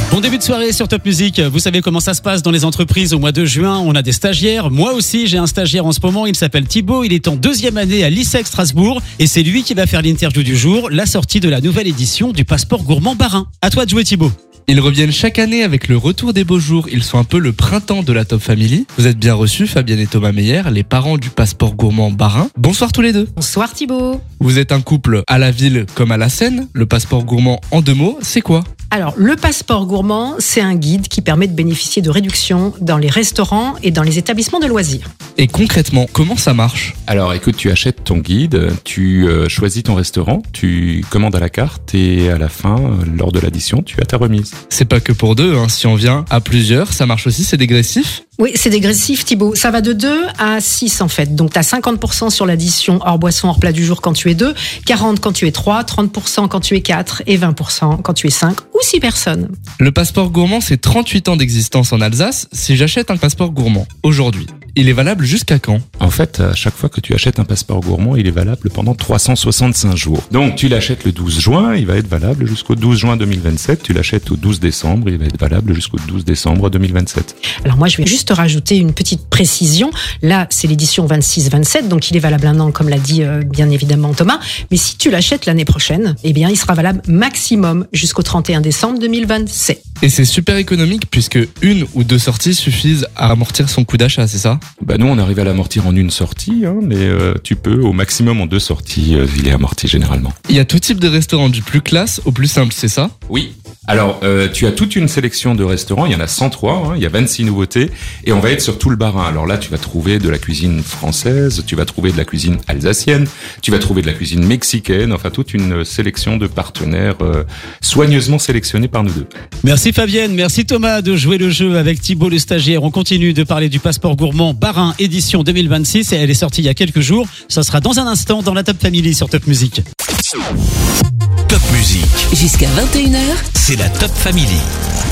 Bon début de soirée sur Top Music. Vous savez comment ça se passe dans les entreprises au mois de juin. On a des stagiaires. Moi aussi, j'ai un stagiaire en ce moment. Il s'appelle Thibaut. Il est en 2e année à l'ISEC Strasbourg. Et c'est lui qui va faire l'interview du jour, la sortie de la nouvelle édition du passeport gourmand Barin. À toi de jouer, Thibaut. Ils reviennent chaque année avec le retour des beaux jours. Ils sont un peu le printemps de la Top Family. Vous êtes bien reçus, Fabienne et Thomas Meyer, les parents du passeport gourmand Barin. Bonsoir tous les deux. Bonsoir Thibaut. Vous êtes un couple à la ville comme à la Seine. Le passeport gourmand, en 2 mots, c'est quoi ? Alors, le passeport gourmand, c'est un guide qui permet de bénéficier de réductions dans les restaurants et dans les établissements de loisirs. Et concrètement, comment ça marche ? Alors écoute, tu achètes ton guide, tu choisis ton restaurant, tu commandes à la carte et à la fin, lors de l'addition, tu as ta remise. C'est pas que pour 2, hein. Si on vient à plusieurs, ça marche aussi, c'est dégressif ? Oui, c'est dégressif Thibaut. Ça va de 2 à 6 en fait. Donc, tu as 50% sur l'addition hors boisson, hors plat du jour quand tu es 2, 40% quand tu es 3, 30% quand tu es 4 et 20% quand tu es 5 ou 6 personnes. Le passeport gourmand, c'est 38 ans d'existence en Alsace. Si j'achète un passeport gourmand aujourd'hui, il est valable jusqu'à quand ? En fait, à chaque fois que tu achètes un passeport gourmand, il est valable pendant 365 jours. Donc tu l'achètes le 12 juin, il va être valable jusqu'au 12 juin 2027. Tu l'achètes au 12 décembre, il va être valable jusqu'au 12 décembre 2027. Alors moi, je vais juste rajouter une petite précision. Là, c'est l'édition 26-27, donc il est valable 1 an, comme l'a dit bien évidemment Thomas. Mais si tu l'achètes l'année prochaine, eh bien, il sera valable maximum jusqu'au 31 décembre 2027. Et c'est super économique puisque 1 ou 2 sorties suffisent à amortir son coût d'achat, c'est ça ? Bah nous, on arrive à l'amortir en 1 sortie, hein, mais tu peux au maximum en 2 sorties, il est amorti généralement. Il y a tout type de restaurant, du plus classe au plus simple, c'est ça ? Oui. Alors, tu as toute une sélection de restaurants, il y en a 103, hein, il y a 26 nouveautés, et on va être sur tout le Barin. Alors là, tu vas trouver de la cuisine française, tu vas trouver de la cuisine alsacienne, tu vas trouver de la cuisine mexicaine, enfin toute une sélection de partenaires soigneusement sélectionnés par nous deux. Merci Fabienne, merci Thomas de jouer le jeu avec Thibaut le stagiaire. On continue de parler du passeport gourmand Barin édition 2026 et elle est sortie il y a quelques jours. Ça sera dans un instant dans la Top Family sur Top Music. Top Music. Jusqu'à 21h, C'est la Top Family.